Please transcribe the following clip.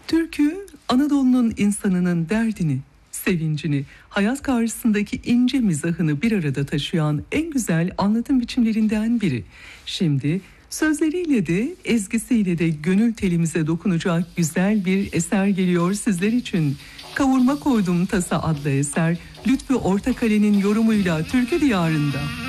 Türkü, Anadolu'nun insanının derdini, sevincini, hayat karşısındaki ince mizahını bir arada taşıyan en güzel anlatım biçimlerinden biri. Şimdi sözleriyle de ezgisiyle de gönül telimize dokunacak güzel bir eser geliyor sizler için. Kavurma Koydum Tasa adlı eser Lütfü Ortakale'nin yorumuyla Türkü Diyarı'nda.